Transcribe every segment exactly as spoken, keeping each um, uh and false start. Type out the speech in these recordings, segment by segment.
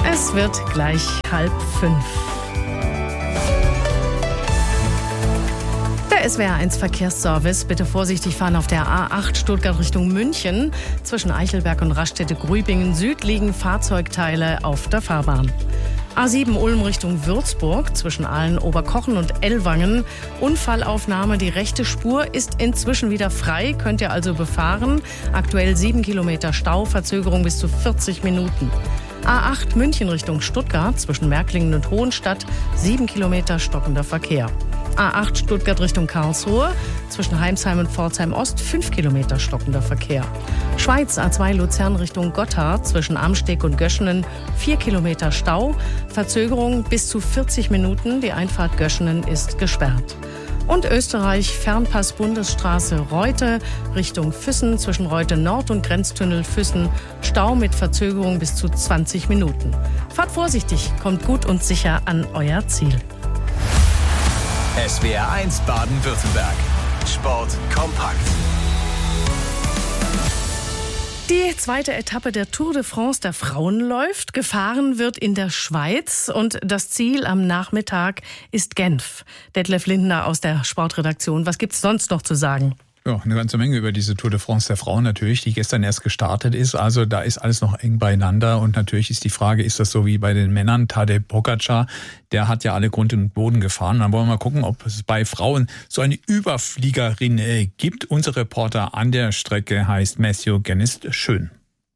Es wird gleich halb fünf. Der S W R eins Verkehrsservice. Bitte vorsichtig fahren auf der A acht Stuttgart Richtung München. Zwischen Eichelberg und Raststätte-Grübingen Süd liegen Fahrzeugteile auf der Fahrbahn. A sieben Ulm Richtung Würzburg, zwischen Aalen, Oberkochen und Ellwangen. Unfallaufnahme, die rechte Spur ist inzwischen wieder frei, könnt ihr also befahren. Aktuell sieben Kilometer Stau, Verzögerung bis zu vierzig Minuten. A acht München Richtung Stuttgart, zwischen Märklingen und Hohenstadt, sieben Kilometer stockender Verkehr. A acht Stuttgart Richtung Karlsruhe, zwischen Heimsheim und Pforzheim Ost, fünf Kilometer stockender Verkehr. Schweiz A zwei Luzern Richtung Gotthard, zwischen Amsteg und Göschenen, vier Kilometer Stau, Verzögerung bis zu vierzig Minuten, die Einfahrt Göschenen ist gesperrt. Und Österreich Fernpass Bundesstraße Reute Richtung Füssen, zwischen Reute Nord und Grenztunnel Füssen, Stau mit Verzögerung bis zu zwanzig Minuten. Fahrt vorsichtig, kommt gut und sicher an euer Ziel. S W R eins Baden-Württemberg. Sport kompakt. Die zweite Etappe der Tour de France der Frauen läuft. Gefahren wird in der Schweiz und das Ziel am Nachmittag ist Genf. Detlef Lindner aus der Sportredaktion. Was gibt's sonst noch zu sagen? Ja, eine ganze Menge über diese Tour de France der Frauen natürlich, die gestern erst gestartet ist. Also da ist alles noch eng beieinander. Und natürlich ist die Frage, ist das so wie bei den Männern? Tadej Pogačar, der hat ja alle Grund und Boden gefahren. Dann wollen wir mal gucken, ob es bei Frauen so eine Überfliegerin äh, gibt. Unser Reporter an der Strecke heißt Matthew Guinness. Schön.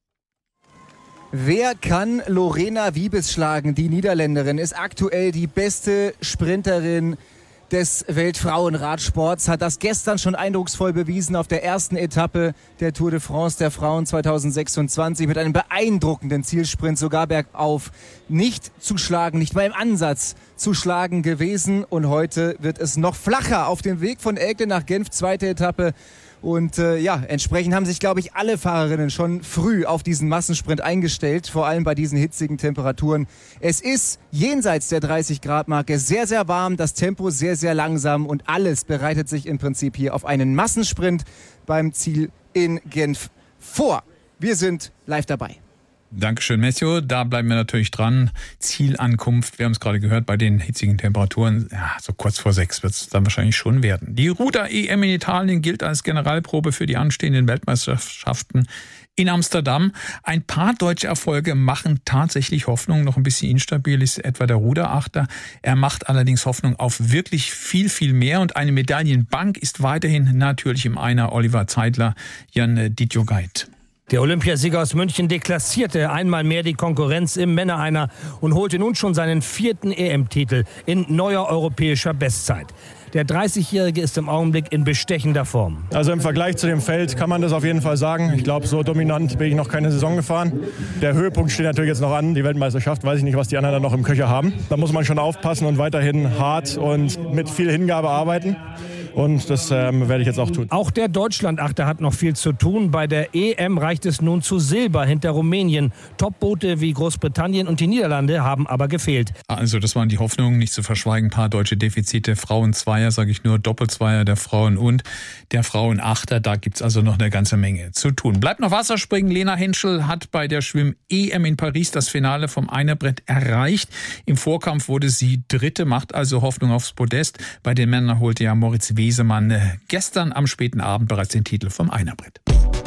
Wer kann Lorena Wiebes schlagen? Die Niederländerin ist aktuell die beste Sprinterin des Weltfrauenradsports, hat das gestern schon eindrucksvoll bewiesen auf der ersten Etappe der Tour de France der Frauen zweitausendsechsundzwanzig mit einem beeindruckenden Zielsprint, sogar bergauf. Nicht zu schlagen, nicht mal im Ansatz zu schlagen gewesen. Und heute wird es noch flacher auf dem Weg von Elgden nach Genf, zweite Etappe. Und äh, ja, entsprechend haben sich, glaube ich, alle Fahrerinnen schon früh auf diesen Massensprint eingestellt, vor allem bei diesen hitzigen Temperaturen. Es ist jenseits der dreißig Grad Marke sehr, sehr warm, das Tempo sehr, sehr langsam und alles bereitet sich im Prinzip hier auf einen Massensprint beim Ziel in Genf vor. Wir sind live dabei. Dankeschön, Matthew. Da bleiben wir natürlich dran. Zielankunft, wir haben es gerade gehört, bei den hitzigen Temperaturen, ja, so kurz vor sechs wird es dann wahrscheinlich schon werden. Die Ruder-E M in Italien gilt als Generalprobe für die anstehenden Weltmeisterschaften in Amsterdam. Ein paar deutsche Erfolge machen tatsächlich Hoffnung. Noch ein bisschen instabil ist etwa der Ruderachter. Er macht allerdings Hoffnung auf wirklich viel, viel mehr. Und eine Medaillenbank ist weiterhin natürlich im Einer Oliver Zeidler, Jan Dietjogait. Der Olympiasieger aus München deklassierte einmal mehr die Konkurrenz im Männereiner und holte nun schon seinen vierten E M-Titel in neuer europäischer Bestzeit. Der dreißigjährige ist im Augenblick in bestechender Form. Also im Vergleich zu dem Feld kann man das auf jeden Fall sagen. Ich glaube, so dominant bin ich noch keine Saison gefahren. Der Höhepunkt steht natürlich jetzt noch an, die Weltmeisterschaft. Weiß ich nicht, was die anderen dann noch im Köcher haben. Da muss man schon aufpassen und weiterhin hart und mit viel Hingabe arbeiten. Und das ähm, werde ich jetzt auch tun. Auch der Deutschlandachter hat noch viel zu tun. Bei der E M reicht es nun zu Silber hinter Rumänien. Topboote wie Großbritannien und die Niederlande haben aber gefehlt. Also das waren die Hoffnungen, nicht zu verschweigen. Ein paar deutsche Defizite. Frauenzweier, sage ich nur, Doppelzweier der Frauen und der Frauenachter. Da gibt's also noch eine ganze Menge zu tun. Bleibt noch Wasserspringen. Lena Henschel hat bei der Schwimm-E M in Paris das Finale vom Einerbrett erreicht. Im Vorkampf wurde sie Dritte, macht also Hoffnung aufs Podest. Bei den Männern holte ja Moritz Wesemann gestern am späten Abend bereits den Titel vom Einerbrett.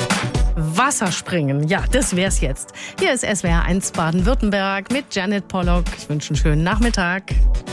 Wasserspringen, ja, das wär's jetzt. Hier ist S W R eins Baden-Württemberg mit Janet Pollock. Ich wünsche einen schönen Nachmittag.